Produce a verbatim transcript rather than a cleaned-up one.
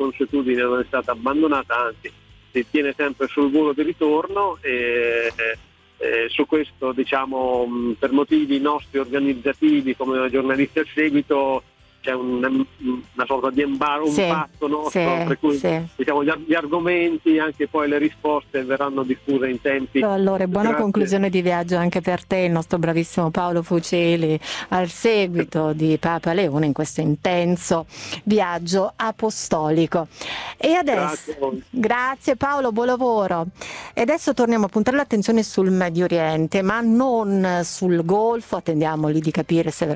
consuetudine non è stata abbandonata, anzi si tiene sempre sul volo di ritorno, e eh, su questo, diciamo, mh, per motivi nostri organizzativi come giornalisti al seguito c'è un, una sorta di embargo, un sì, patto nostro, sì, per cui sì. diciamo, gli, gli argomenti, anche poi le risposte verranno diffuse in tempi. Allora, buona Grazie. conclusione di viaggio anche per te, il nostro bravissimo Paolo Fucili, al seguito di Papa Leone in questo intenso viaggio apostolico. E adesso, Grazie, grazie Paolo, buon lavoro. E adesso torniamo a puntare l'attenzione sul Medio Oriente, ma non sul Golfo, attendiamo lì di capire se veramente